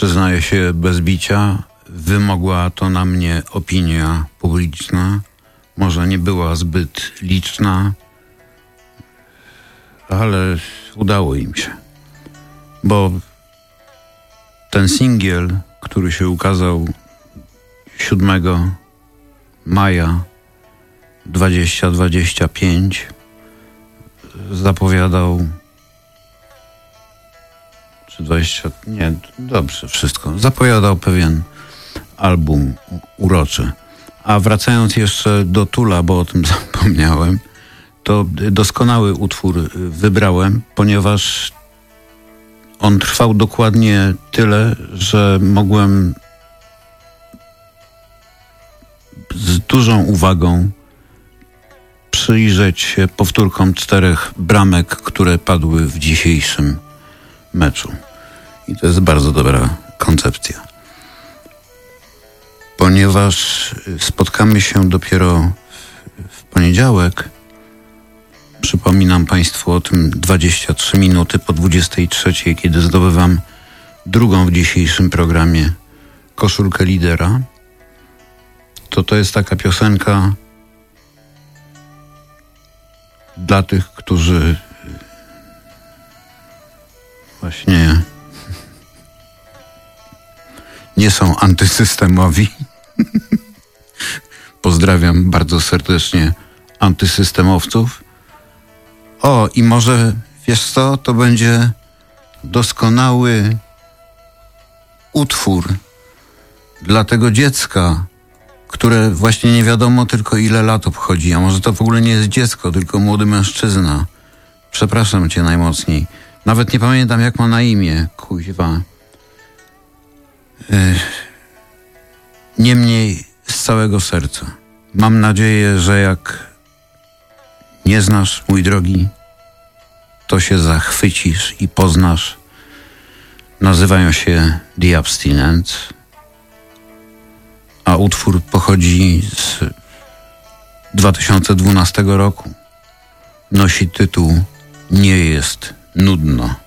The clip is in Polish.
przyznaję się bez bicia, wymogła to na mnie opinia publiczna. Może nie była zbyt liczna, ale udało im się. Bo ten singiel, który się ukazał 7 maja 2025, zapowiadał, czy 20, nie, dobrze, wszystko, zapowiadał pewien album uroczy. A wracając jeszcze do Tula, bo o tym zapomniałem, to doskonały utwór wybrałem, ponieważ on trwał dokładnie tyle, że mogłem z dużą uwagą przyjrzeć się powtórkom 4 bramek, które padły w dzisiejszym meczu. I to jest bardzo dobra koncepcja. Ponieważ spotkamy się dopiero w poniedziałek, przypominam Państwu o tym 23 minuty po 23, kiedy zdobywam drugą w dzisiejszym programie koszulkę lidera, to jest taka piosenka dla tych, którzy właśnie nie są antysystemowi. Pozdrawiam bardzo serdecznie antysystemowców. O, i może, wiesz co, to będzie doskonały utwór dla tego dziecka, które właśnie nie wiadomo tylko ile lat obchodzi, a może to w ogóle nie jest dziecko, tylko młody mężczyzna. Przepraszam cię najmocniej. Nawet nie pamiętam, jak ma na imię, kuźwa. Niemniej z całego serca. Mam nadzieję, że jak nie znasz, mój drogi, to się zachwycisz i poznasz. Nazywają się The Abstinence, a utwór pochodzi z 2012 roku. Nosi tytuł Nie jest nudno.